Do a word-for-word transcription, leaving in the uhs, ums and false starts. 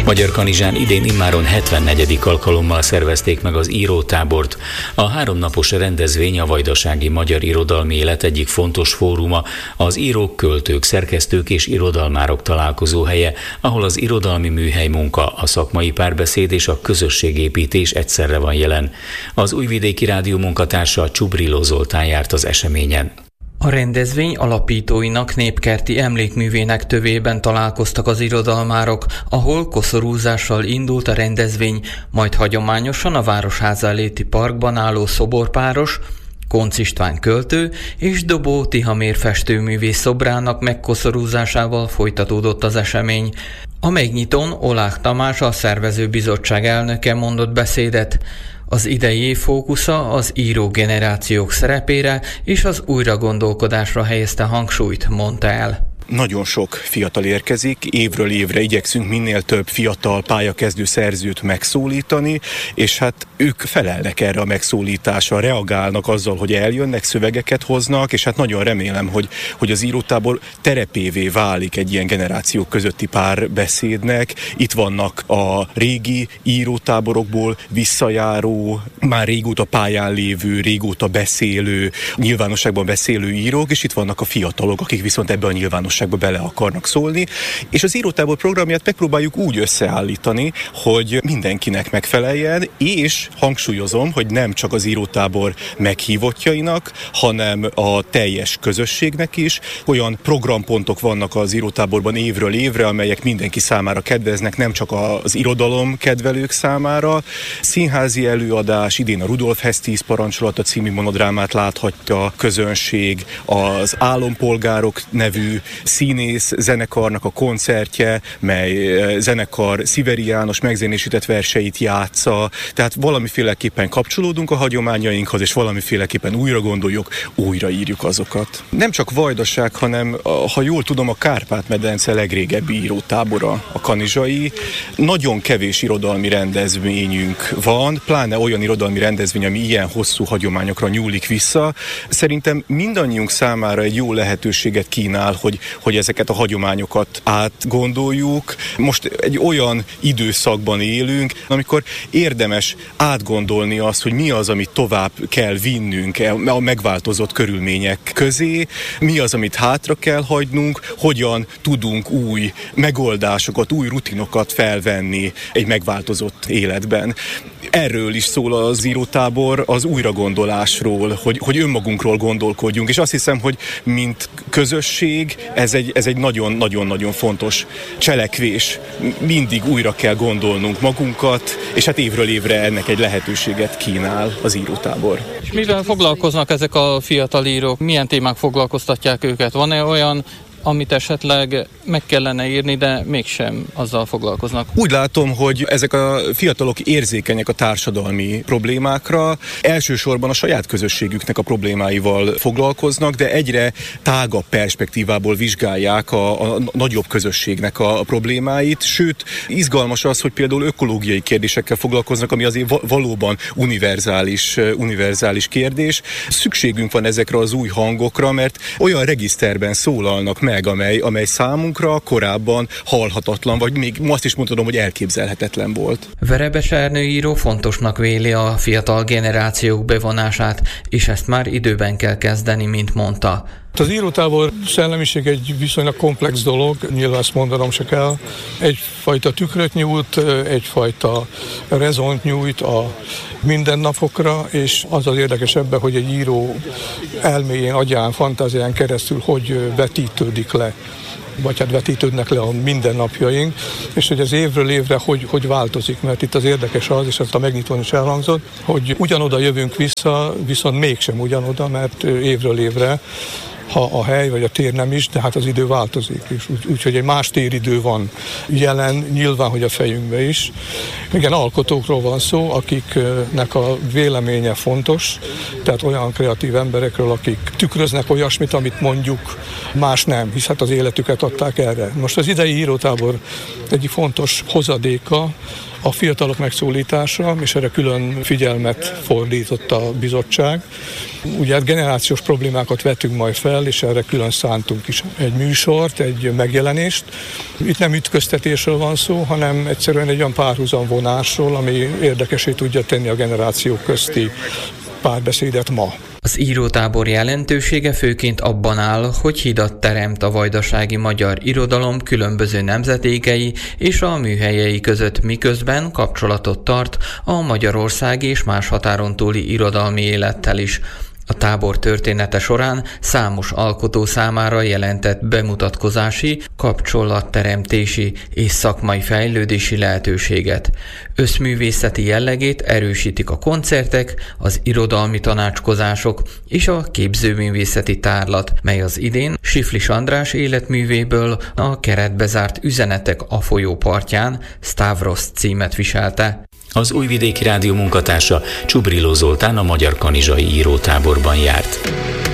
Magyarkanizsán idén immáron hetvennegyedik alkalommal szervezték meg az írótábort. A háromnapos rendezvény a vajdasági magyar irodalmi élet egyik fontos fóruma, az írók, költők, szerkesztők és irodalmárok találkozóhelye, ahol az irodalmi műhely munka, a szakmai párbeszéd és a közösségépítés egyszerre van jelen. Az Újvidéki Rádió munkatársa Csubriló Zoltán járt az eseményen. A rendezvény alapítóinak népkerti emlékművének tövében találkoztak az irodalmárok, ahol koszorúzással indult a rendezvény, majd hagyományosan a Városháza előtti parkban álló szoborpáros, Koncz István költő és Dobó Tihamér festőművész szobrának megkoszorúzásával folytatódott az esemény. A megnyitón Olák Tamás, a szervezőbizottság elnöke mondott beszédet. Az idei év fókusza az író generációk szerepére és az újragondolkodásra helyezte hangsúlyt, mondta el. Nagyon sok fiatal érkezik, évről évre igyekszünk minél több fiatal pályakezdő szerzőt megszólítani, és hát ők felelnek erre a megszólításra, reagálnak azzal, hogy eljönnek, szövegeket hoznak, és hát nagyon remélem, hogy, hogy az írótábor terepévé válik egy ilyen generációk közötti párbeszédnek. Itt vannak a régi írótáborokból visszajáró, már régóta pályán lévő, régóta beszélő, nyilvánosságban beszélő írók, és itt vannak a fiatalok, akik viszont ebben a nyilvánosságban bele akarnak szólni, és az írótábor programját megpróbáljuk úgy összeállítani, hogy mindenkinek megfeleljen, és hangsúlyozom, hogy nem csak az írótábor meghívottjainak, hanem a teljes közösségnek is. Olyan programpontok vannak az írótáborban évről évre, amelyek mindenki számára kedveznek, nem csak az irodalom kedvelők számára. Színházi előadás, idén a Rudolf Hess tíz parancsolata című monodrámát láthatja a közönség, az Állampolgárok nevű színész zenekarnak a koncertje, mely zenekar Sziveri János megzenésített verseit játsza, tehát valamiféleképpen kapcsolódunk a hagyományainkhoz, és valamiféleképpen újra gondoljuk, újraírjuk azokat. Nem csak Vajdaság, hanem, ha jól tudom, a Kárpát-medence legrégebbi írótábora, a kanizsai. Nagyon kevés irodalmi rendezvényünk van, pláne olyan irodalmi rendezvény, ami ilyen hosszú hagyományokra nyúlik vissza. Szerintem mindannyiunk számára egy jó lehetőséget kínál, hogy, hogy ezeket a hagyományokat átgondoljuk. Most egy olyan időszakban élünk, amikor érdemes átgondolni azt, hogy mi az, amit tovább kell vinnünk a megváltozott körülmények közé, mi az, amit hátra kell hagynunk, hogyan tudunk új megoldásokat, új rutinokat felvenni egy megváltozott életben. Erről is szól az írótábor, az újragondolásról, hogy, hogy önmagunkról gondolkodjunk, és azt hiszem, hogy mint közösség ez egy, ez egy nagyon-nagyon-nagyon fontos cselekvés. Mindig újra kell gondolnunk magunkat, és hát évről évre ennek egy lehetőséget kínál az írótábor. És mivel foglalkoznak ezek a fiatal írók? Milyen témák foglalkoztatják őket? Van-e olyan, amit esetleg meg kellene írni, de mégsem azzal foglalkoznak? Úgy látom, hogy ezek a fiatalok érzékenyek a társadalmi problémákra, elsősorban a saját közösségüknek a problémáival foglalkoznak, de egyre tágabb perspektívából vizsgálják a, a nagyobb közösségnek a problémáit, sőt, izgalmas az, hogy például ökológiai kérdésekkel foglalkoznak, ami azért valóban univerzális, univerzális kérdés. Szükségünk van ezekre az új hangokra, mert olyan regiszterben szólalnak meg, Meg, amely, amely számunkra korábban halhatatlan, vagy még azt is mondhatom, hogy elképzelhetetlen volt. Verebes Ernő író fontosnak véli a fiatal generációk bevonását, és ezt már időben kell kezdeni, mint mondta. Az írótábor szellemiség egy viszonylag komplex dolog, nyilván ezt mondanom se kell. Egyfajta tükröt nyújt, egyfajta rezont nyújt a mindennapokra, és az az érdekes ebben, hogy egy író elméjén, agyán, fantázián keresztül hogy vetítődik le, vagy hát vetítődnek le a mindennapjaink, és hogy az évről évre hogy, hogy változik, mert itt az érdekes az, és ezt a megnyitón is elhangzott, hogy ugyanoda jövünk vissza, viszont mégsem ugyanoda, mert évről évre, ha a hely vagy a tér nem is, de hát az idő változik, és úgy, úgyhogy egy más téridő van jelen, nyilván, hogy a fejünkbe is. Igen, alkotókról van szó, akiknek a véleménye fontos, tehát olyan kreatív emberekről, akik tükröznek olyasmit, amit mondjuk más nem, hisz hát az életüket adták erre. Most az idei írótábor egyik fontos hozadéka a fiatalok megszólítása, és erre külön figyelmet fordított a bizottság. Ugye hát generációs problémákat vettünk majd fel, és erre külön szántunk is egy műsort, egy megjelenést. Itt nem ütköztetésről van szó, hanem egyszerűen egy olyan párhuzamvonásról, ami érdekessé tudja tenni a generációk közti párbeszédet ma. Az írótábor jelentősége főként abban áll, hogy hidat teremt a vajdasági magyar irodalom különböző nemzedékei és a műhelyei között, miközben kapcsolatot tart a magyarországi és más határon túli irodalmi élettel is. A tábor története során számos alkotó számára jelentett bemutatkozási, kapcsolatteremtési és szakmai fejlődési lehetőséget. Összművészeti jellegét erősítik a koncertek, az irodalmi tanácskozások és a képzőművészeti tárlat, mely az idén Siflis András életművéből a keretbe zárt Üzenetek a folyó partján Stavros címet viselte. Az Újvidéki Rádió munkatársa Csubriló Zoltán a Magyar Kanizsai írótáborban járt.